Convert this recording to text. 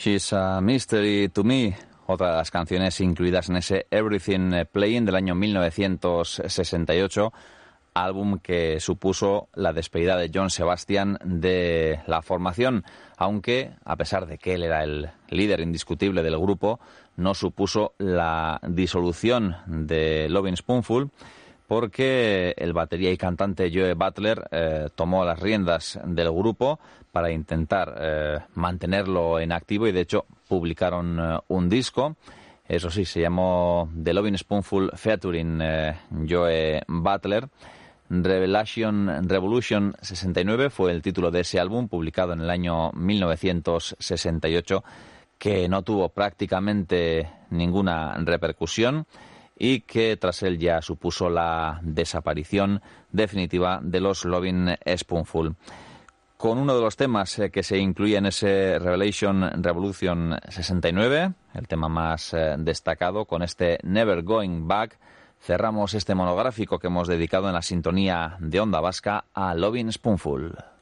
She's a Mystery to Me, otra de las canciones incluidas en ese Everything Playing del año 1968, álbum que supuso la despedida de John Sebastian de la formación, aunque, a pesar de que él era el líder indiscutible del grupo, no supuso la disolución de Lovin' Spoonful, porque el batería y cantante Joe Butler tomó las riendas del grupo para intentar mantenerlo en activo, y de hecho publicaron un disco. Eso sí, se llamó The Lovin' Spoonful featuring Joe Butler. Revolution 69 fue el título de ese álbum, publicado en el año 1968, que no tuvo prácticamente ninguna repercusión y que tras él ya supuso la desaparición definitiva de los Lovin' Spoonful. Con uno de los temas que se incluía en ese Revolution 69, el tema más destacado, con este Never Going Back, cerramos este monográfico que hemos dedicado en la sintonía de Onda Vasca a Lovin' Spoonful.